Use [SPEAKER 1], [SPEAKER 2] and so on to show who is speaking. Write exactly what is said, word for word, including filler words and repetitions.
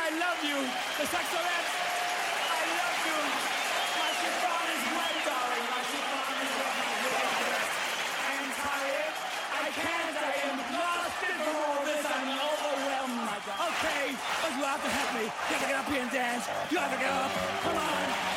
[SPEAKER 1] I love you. The saxophone, I love you. My chiffon is wet, darling. My chiffon is wet. My chiffon is wet. I am tired. I can't. I am exhausted from all this. I'm overwhelmed, my God. Okay, but you have to help me. You have to get up here and dance. You have to get up. Come on.